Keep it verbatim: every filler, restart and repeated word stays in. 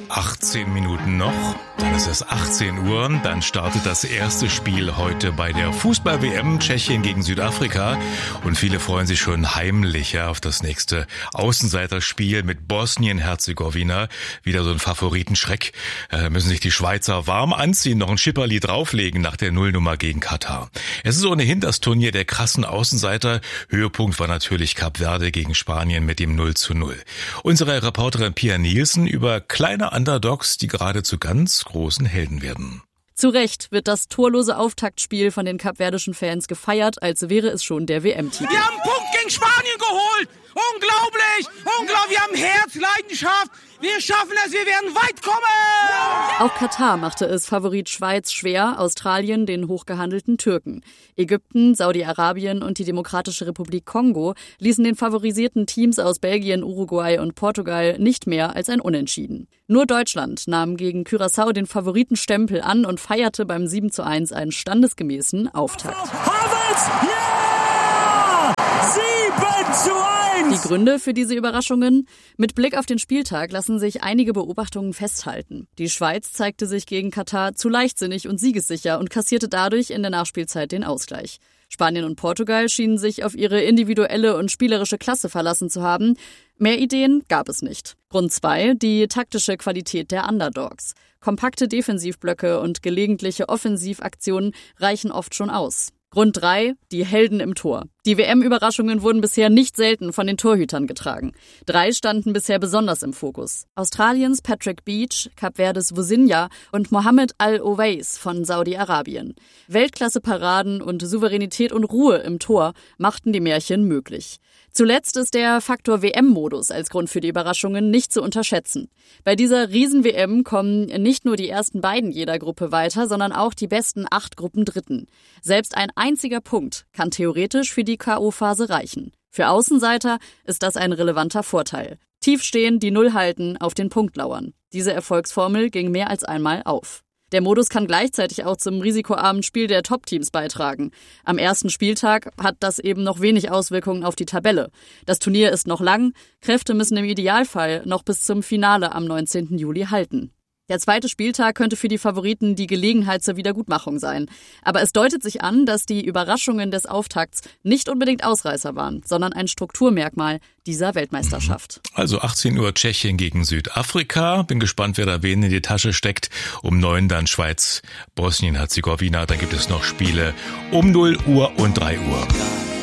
achtzehn Minuten noch, dann ist es achtzehn Uhr, dann startet das erste Spiel heute bei der Fußball-W M, Tschechien gegen Südafrika, und viele freuen sich schon heimlich ja, auf das nächste Außenseiterspiel mit Bosnien-Herzegowina. Wieder so ein Favoritenschreck, äh, müssen sich die Schweizer warm anziehen, noch ein Schipperli drauflegen nach der Nullnummer gegen Katar. Es ist ohnehin das Turnier der krassen Außenseiter. Höhepunkt war natürlich Kap Verde gegen Spanien mit dem null zu null. Unsere Reporterin Pia Nielsen über kleine Underdogs, die gerade zu ganz großen Helden werden. Zu Recht wird das torlose Auftaktspiel von den kapverdischen Fans gefeiert, als wäre es schon der W M-Titel. Wir haben einen Punkt gegen Spanien geholt! Unglaublich! Unglaublich! Wir haben Herz, Leidenschaft! Wir schaffen es, wir werden weit kommen! Auch Katar machte es Favorit Schweiz schwer, Australien den hochgehandelten Türken. Ägypten, Saudi-Arabien und die Demokratische Republik Kongo ließen den favorisierten Teams aus Belgien, Uruguay und Portugal nicht mehr als ein Unentschieden. Nur Deutschland nahm gegen Curaçao den Favoritenstempel an und feierte beim sieben zu eins einen standesgemäßen Auftakt. Havertz, ja! sieben zu eins! Die Gründe für diese Überraschungen? Mit Blick auf den Spieltag lassen sich einige Beobachtungen festhalten. Die Schweiz zeigte sich gegen Katar zu leichtsinnig und siegessicher und kassierte dadurch in der Nachspielzeit den Ausgleich. Spanien und Portugal schienen sich auf ihre individuelle und spielerische Klasse verlassen zu haben. Mehr Ideen gab es nicht. Grund zwei, die taktische Qualität der Underdogs. Kompakte Defensivblöcke und gelegentliche Offensivaktionen reichen oft schon aus. Grund drei, die Helden im Tor. Die W M-Überraschungen wurden bisher nicht selten von den Torhütern getragen. Drei standen bisher besonders im Fokus. Australiens Patrick Beach, Kap Verdes Vusinha und Mohamed Al-Owais von Saudi-Arabien. Weltklasse-Paraden und Souveränität und Ruhe im Tor machten die Märchen möglich. Zuletzt ist der Faktor W M-Modus als Grund für die Überraschungen nicht zu unterschätzen. Bei dieser Riesen-W M kommen nicht nur die ersten beiden jeder Gruppe weiter, sondern auch die besten acht Gruppendritten. Selbst ein einziger Punkt kann theoretisch für die K O-Phase reichen. Für Außenseiter ist das ein relevanter Vorteil. Tief stehen, die Null halten, auf den Punkt lauern. Diese Erfolgsformel ging mehr als einmal auf. Der Modus kann gleichzeitig auch zum risikoarmen Spiel der Top-Teams beitragen. Am ersten Spieltag hat das eben noch wenig Auswirkungen auf die Tabelle. Das Turnier ist noch lang, Kräfte müssen im Idealfall noch bis zum Finale am neunzehnten Juli halten. Der zweite Spieltag könnte für die Favoriten die Gelegenheit zur Wiedergutmachung sein. Aber es deutet sich an, dass die Überraschungen des Auftakts nicht unbedingt Ausreißer waren, sondern ein Strukturmerkmal dieser Weltmeisterschaft. Also achtzehn Uhr Tschechien gegen Südafrika. Bin gespannt, wer da wen in die Tasche steckt. Um neun dann Schweiz, Bosnien-Herzegowina. Dann gibt es noch Spiele um null Uhr und drei Uhr.